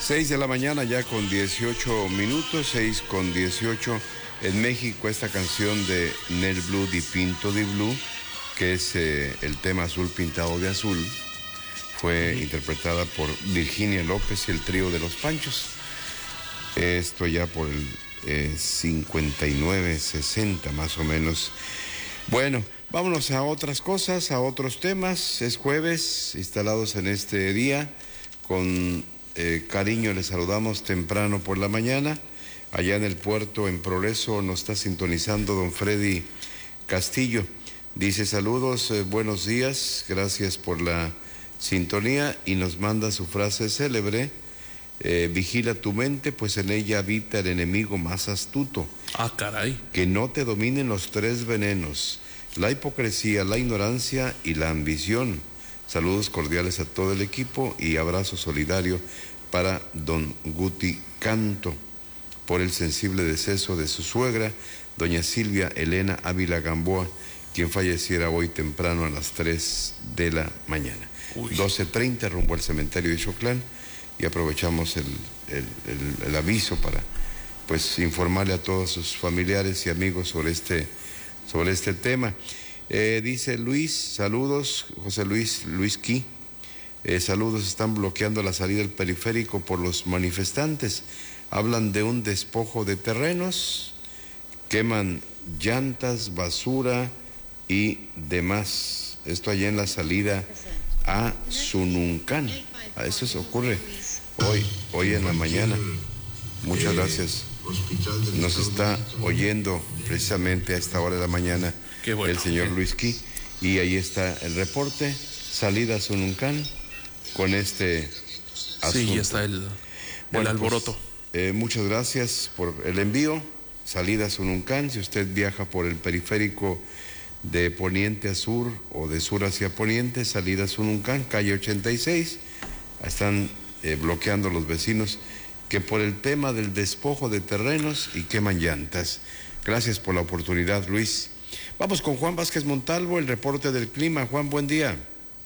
6 de la mañana ya con 18 minutos, 6 con 18. En México esta canción de Nel Blue di Pinto di Blue, que es el tema Azul Pintado de Azul, fue interpretada por Virginia López y el trío de Los Panchos. Esto ya por el 59, 60 más o menos. Bueno, vámonos a otras cosas, a otros temas. Es jueves, instalados en este día. Con cariño les saludamos temprano por la mañana. Allá en el puerto, en Progreso, nos está sintonizando don Freddy Castillo. Dice saludos, buenos días, gracias por la sintonía, y nos manda su frase célebre: vigila tu mente, pues en ella habita el enemigo más astuto. Ah, caray. Que no te dominen los tres venenos: la hipocresía, la ignorancia y la ambición. Saludos cordiales a todo el equipo y abrazo solidario para don Guti Canto por el sensible deceso de su suegra, doña Silvia Elena Ávila Gamboa, quien falleciera hoy temprano a las 3 de la mañana. 12:30 rumbo al cementerio de Xoclán, y aprovechamos el aviso para pues informarle a todos sus familiares y amigos sobre este tema. Dice Luis, saludos, José Luis Qui, saludos, están bloqueando la salida del periférico por los manifestantes. Hablan de un despojo de terrenos, queman llantas, basura y demás. Esto allá en la salida a Sununcán. Eso se ocurre hoy en la mañana. Muchas gracias. Nos está oyendo precisamente a esta hora de la mañana el señor Luis Qui, y ahí está el reporte, salida a Sununcán con este asunto. Sí, ya está el alboroto. Pues, muchas gracias por el envío. Salida a Sununcán, si usted viaja por el periférico de poniente a sur o de sur hacia poniente, salida a Sununcán, calle 86, están bloqueando los vecinos que por el tema del despojo de terrenos y queman llantas. Gracias por la oportunidad, Luis. Vamos con Juan Vázquez Montalvo, el reporte del clima. Juan, buen día.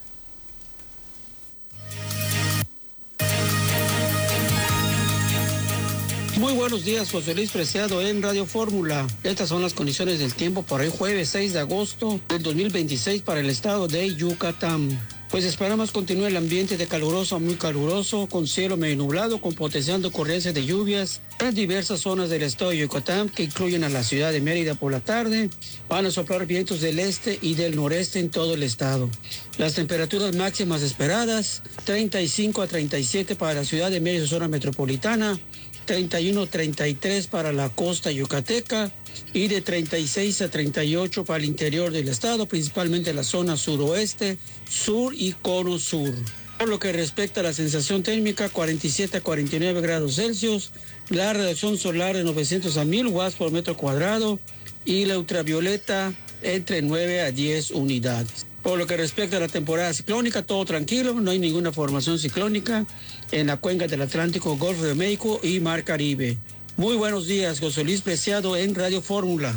Muy buenos días, José Luis Preciado en Radio Fórmula. Estas son las condiciones del tiempo para el jueves 6 de agosto del 2026 para el estado de Yucatán. Pues esperamos continúe el ambiente de caluroso a muy caluroso, con cielo medio nublado, con potencial de ocurrencia de lluvias en diversas zonas del estado de Yucatán, que incluyen a la ciudad de Mérida por la tarde. Van a soplar vientos del este y del noreste en todo el estado. Las temperaturas máximas esperadas: 35 a 37 para la ciudad de Mérida, zona metropolitana, 31-33 para la costa yucateca, y de 36 a 38 para el interior del estado, principalmente la zona suroeste, sur y cono sur. Por lo que respecta a la sensación térmica, 47 a 49 grados Celsius, la radiación solar de 900 a 1000 watts por metro cuadrado, y la ultravioleta entre 9 a 10 unidades. Por lo que respecta a la temporada ciclónica, todo tranquilo, no hay ninguna formación ciclónica en la cuenca del Atlántico, Golfo de México y Mar Caribe. Muy buenos días, José Luis Preciado en Radio Fórmula.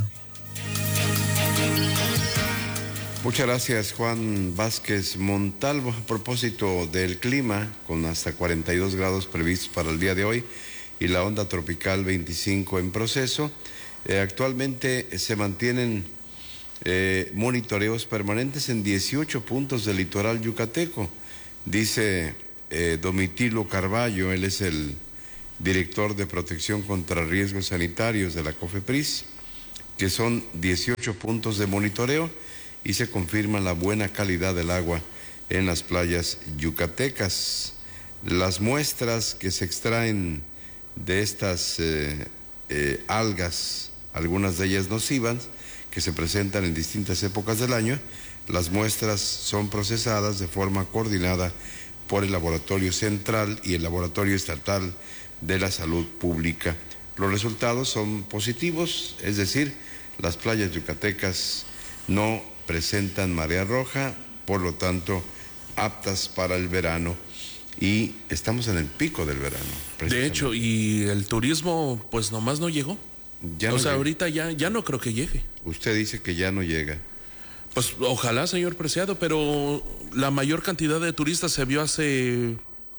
Muchas gracias, Juan Vázquez Montalvo. A propósito del clima, con hasta 42 grados previstos para el día de hoy y la onda tropical 25 en proceso, actualmente se mantienen monitoreos permanentes en 18 puntos del litoral yucateco. Dice Domitilo Carballo, él es el director de protección contra riesgos sanitarios de la COFEPRIS, que son 18 puntos de monitoreo y se confirma la buena calidad del agua en las playas yucatecas. Las muestras que se extraen de estas algas, algunas de ellas nocivas, que se presentan en distintas épocas del año, las muestras son procesadas de forma coordinada por el Laboratorio Central y el Laboratorio Estatal de la Salud Pública. Los resultados son positivos, es decir, las playas yucatecas no presentan marea roja, por lo tanto, aptas para el verano, y estamos en el pico del verano. De hecho, y el turismo, pues nomás no llegó. Ahorita ya no creo que llegue. Usted dice que ya no llega. Pues ojalá, señor Preciado, pero la mayor cantidad de turistas se vio hace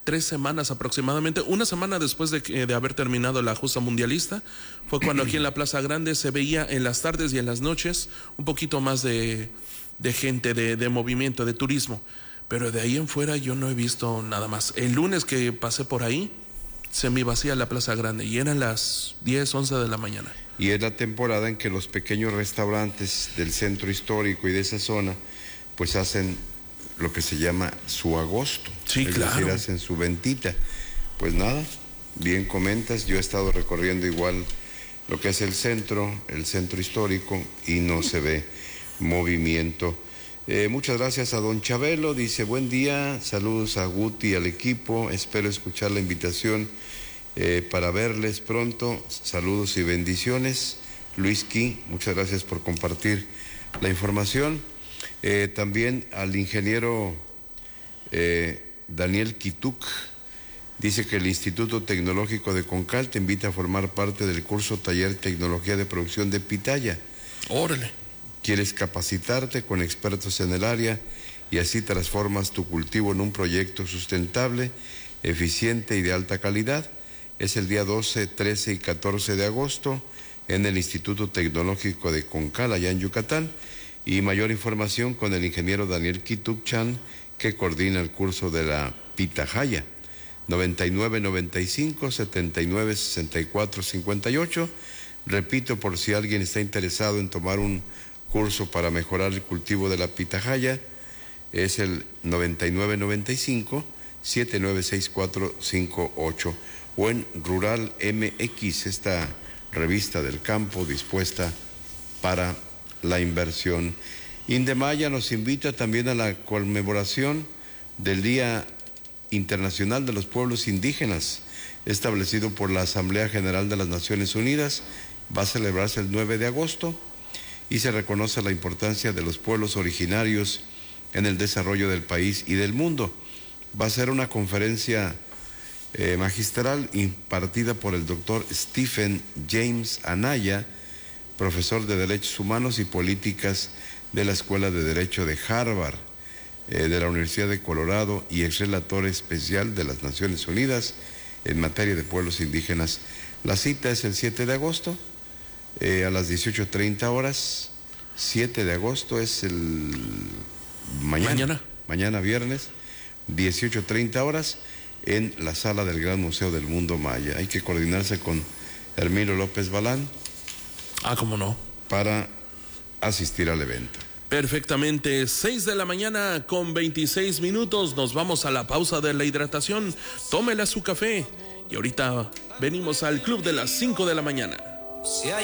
3 semanas aproximadamente, una semana después de haber terminado la justa mundialista, fue cuando aquí en la Plaza Grande se veía en las tardes y en las noches un poquito más de gente, de movimiento, de turismo. Pero de ahí en fuera yo no he visto nada más. El lunes que pasé por ahí, semivacía la Plaza Grande y eran las 10, 11 de la mañana. Y es la temporada en que los pequeños restaurantes del centro histórico y de esa zona pues hacen lo que se llama su agosto. Sí, es claro. decir, hacen su ventita. Pues nada, bien comentas, yo he estado recorriendo igual lo que es el centro histórico y no se ve movimiento. Muchas gracias a don Chabelo, dice buen día, saludos a Guti y al equipo, espero escuchar la invitación para verles pronto, saludos y bendiciones. Luis Ki, muchas gracias por compartir la información. También al ingeniero Daniel Kituk, dice que el Instituto Tecnológico de Concal te invita a formar parte del curso Taller Tecnología de Producción de Pitaya. Órale. ¿Quieres capacitarte con expertos en el área y así transformas tu cultivo en un proyecto sustentable, eficiente y de alta calidad? Es el día 12, 13 y 14 de agosto en el Instituto Tecnológico de Concal, allá en Yucatán. Y mayor información con el ingeniero Daniel Kituk Chan, que coordina el curso de la Pitahaya. 9995-796458. Repito, por si alguien está interesado en tomar un curso para mejorar el cultivo de la pitahaya, es el 9995-796458 o en Rural MX, esta revista del campo dispuesta para la inversión. Indemaya nos invita también a la conmemoración del Día Internacional de los Pueblos Indígenas, establecido por la Asamblea General de las Naciones Unidas. Va a celebrarse el 9 de agosto y se reconoce la importancia de los pueblos originarios en el desarrollo del país y del mundo. Va a ser una conferencia magistral impartida por el doctor Stephen James Anaya, profesor de Derechos Humanos y Políticas de la Escuela de Derecho de Harvard, de la Universidad de Colorado y ex relator especial de las Naciones Unidas en materia de pueblos indígenas. La cita es el 7 de agosto. A las 18:30 horas, 7 de agosto es el mañana viernes, 18:30 horas en la sala del Gran Museo del Mundo Maya. Hay que coordinarse con Hermilo López Balán. ¿Cómo no? Para asistir al evento. Perfectamente, 6 de la mañana con 26 minutos, nos vamos a la pausa de la hidratación, tómela su café y ahorita venimos al club de las 5 de la mañana.